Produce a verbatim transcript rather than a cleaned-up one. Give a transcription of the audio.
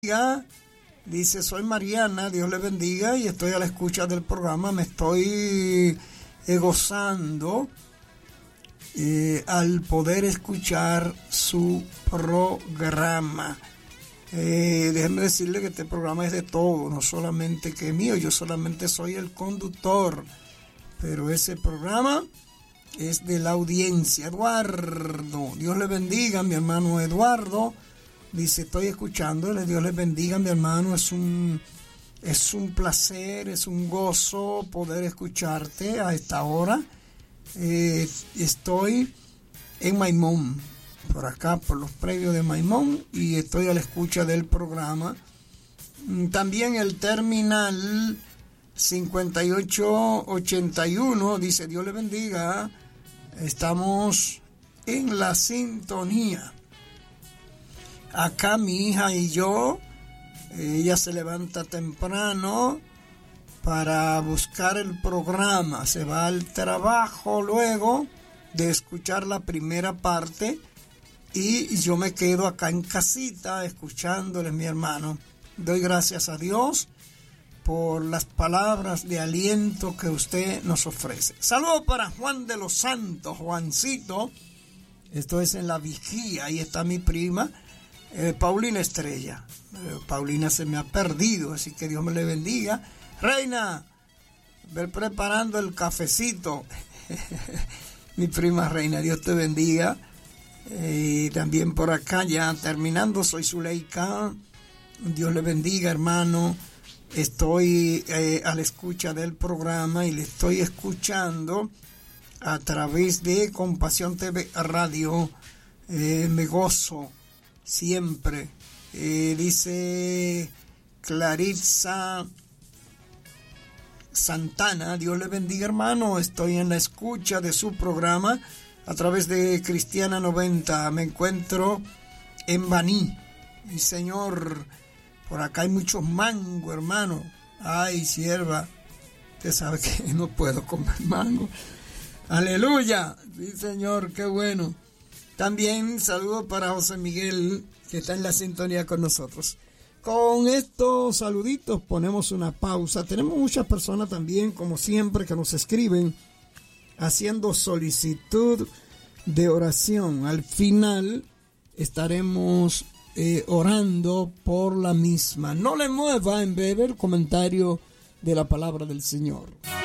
bendiga. Dice, soy Mariana, Dios le bendiga y estoy a la escucha del programa. Me estoy eh, gozando eh, al poder escuchar su programa. Eh, déjenme decirle que este programa es de todo, no solamente que es mío, yo solamente soy el conductor, pero ese programa es de la audiencia. Eduardo, Dios le bendiga, mi hermano Eduardo. Dice, estoy escuchándole, Dios les bendiga, mi hermano, es un, es un placer, es un gozo poder escucharte a esta hora. Eh, estoy en Maimón, por acá, por los predios de Maimón, y estoy a la escucha del programa. También el terminal cincuenta y ocho ochenta y uno, dice, Dios le bendiga, estamos en la sintonía. Acá mi hija y yo, ella se levanta temprano para buscar el programa, se va al trabajo luego de escuchar la primera parte y yo me quedo acá en casita escuchándoles, mi hermano. Doy gracias a Dios por las palabras de aliento que usted nos ofrece. Saludos para Juan de los Santos, Juancito, esto es en La Vigía, ahí está mi prima. Eh, Paulina Estrella. Eh, Paulina se me ha perdido, así que Dios me le bendiga. Reina, ver preparando el cafecito. Mi prima Reina, Dios te bendiga. Eh, también por acá, ya terminando, soy Zuleika. Dios le bendiga, hermano. Estoy eh, a la escucha del programa y le estoy escuchando a través de Compasión T V Radio. Eh, me gozo siempre. Eh, dice Claritza Santana, Dios le bendiga, hermano, estoy en la escucha de su programa a través de Cristiana noventa, me encuentro en Baní, y Señor, por acá hay muchos mango, hermano, ay, sierva, usted sabe que no puedo comer mango, aleluya, sí, Señor, qué bueno. También saludo para José Miguel, que está en la sintonía con nosotros. Con estos saluditos ponemos una pausa. Tenemos muchas personas también, como siempre, que nos escriben haciendo solicitud de oración. Al final estaremos eh, orando por la misma. No le mueva, en breve el comentario de la palabra del Señor.